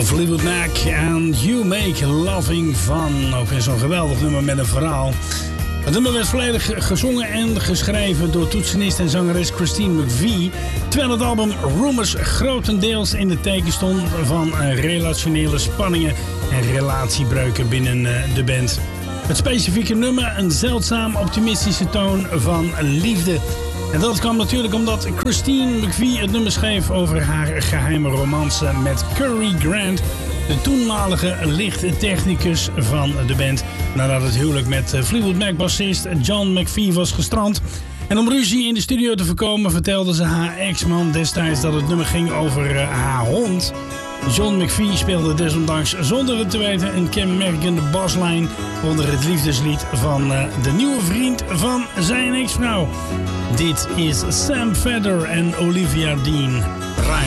Fleetwood Mac en You Make Loving Fun. Ook weer zo'n geweldig nummer met een verhaal. Het nummer werd volledig gezongen en geschreven door toetsenist en zangeres Christine McVie. Terwijl het album Rumors grotendeels in de teken stond van relationele spanningen en relatiebreuken binnen de band. Het specifieke nummer een zeldzaam optimistische toon van liefde. En dat kwam natuurlijk omdat Christine McVie het nummer schreef over haar geheime romance met Curry Grant, de toenmalige lichttechnicus van de band, nadat het huwelijk met Fleetwood Mac-bassist John McVie was gestrand. En om ruzie in de studio te voorkomen vertelde ze haar ex-man destijds dat het nummer ging over haar hond. John McVie speelde desondanks zonder het te weten een kenmerkende baslijn onder het liefdeslied van de nieuwe vriend van zijn ex-vrouw. Dit is Sam Fedder en Olivia Dean.